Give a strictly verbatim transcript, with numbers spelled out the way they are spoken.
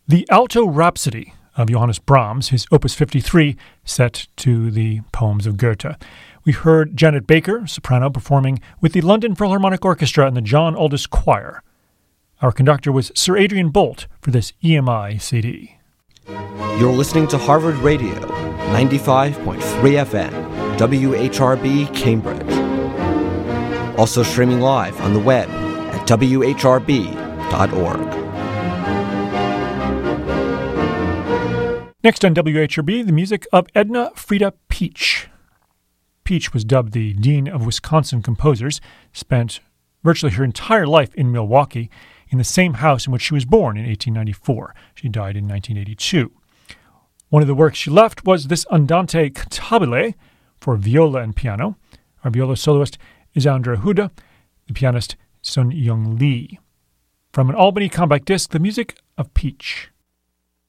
The Alto Rhapsody of Johannes Brahms, his Opus fifty-three, set to the poems of Goethe. We heard Janet Baker, soprano, performing with the London Philharmonic Orchestra and the John Aldous Choir. Our conductor was Sir Adrian Bolt for this E M I C D. You're listening to Harvard Radio, ninety-five point three F M, W H R B, Cambridge. Also streaming live on the web at W H R B dot org. Next on W H R B, the music of Edna Frieda Pietsch. Pietsch was dubbed the Dean of Wisconsin Composers, spent virtually her entire life in Milwaukee, in the same house in which she was born in eighteen ninety-four. She died in nineteen eighty-two. One of the works she left was this Andante Cantabile for viola and piano. Our viola soloist is Andrea Huda, the pianist Sun Young Lee. From an Albany compact disc, the music of Pietsch.